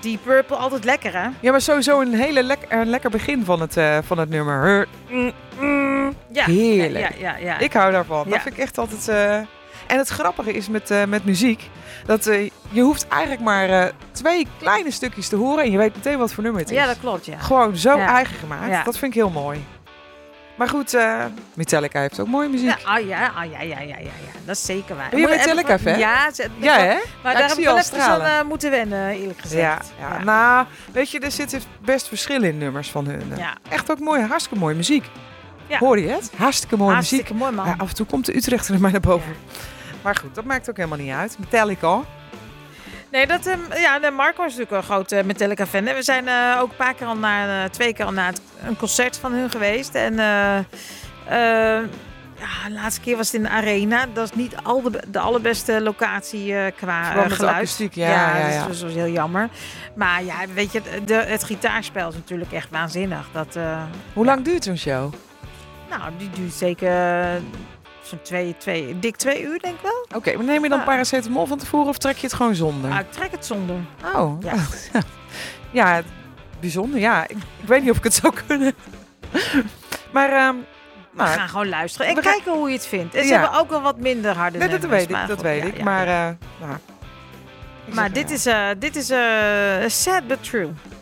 Deep Purple, altijd lekker, hè? Ja, maar sowieso een hele lekker begin van het nummer. Ja. Heerlijk. Ja. Ik hou daarvan. Ja. Dat vind ik echt altijd... En het grappige is met muziek, dat je hoeft eigenlijk maar 2 kleine stukjes te horen en je weet meteen wat voor nummer het is. Ja, dat klopt, ja. Gewoon zo Ja. eigen gemaakt. Ja. Dat vind ik heel mooi. Maar goed, Metallica heeft ook mooie muziek. Ja, dat is zeker waar. Ben je Metallica-fan? Ja, Ja, hè? maar Ja, daar ik heb zie ik wel al even stralen. aan moeten wennen, eerlijk gezegd. Ja. Nou, weet je, er zitten best verschillen in nummers van hun. Ja. Echt ook mooi, hartstikke mooie muziek. Ja. Hoor je het? Hartstikke mooie Hartstikke muziek. mooi, man. Ja, af en toe komt de Utrechter er maar naar boven. Maar goed, dat maakt ook helemaal niet uit. Metallica. Nee, Marco is natuurlijk een groot Metallica-fan. We zijn ook een paar keer al twee keer al naar een concert van hun geweest. En de laatste keer was het in de Arena. Dat is niet de allerbeste locatie qua Vooral met de geluid. akoestiek, ja. Dat was heel jammer. Maar ja, weet je, het gitaarspel is natuurlijk echt waanzinnig. Hoe lang duurt zo'n show? Nou, die duurt zeker zo'n dik 2 uur, denk ik wel. Oké, maar neem je dan paracetamol van tevoren of trek je het gewoon zonder? Ik trek het zonder. Oh, Ja. ja, bijzonder. Ja, ik weet niet of ik het zou kunnen. Maar, We gaan gewoon luisteren en we gaan- kijken hoe je het vindt. En ze Ja. hebben ook wel wat minder harde nee, nummers. dat goed, weet ja, ik. ja, Maar, ja. ik Maar zeg, dit is sad but true.